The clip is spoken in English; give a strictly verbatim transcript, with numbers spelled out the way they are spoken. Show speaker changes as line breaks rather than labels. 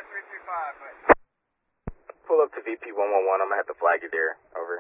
Pull up to V P one one one. I'm going to have to flag you there. Over.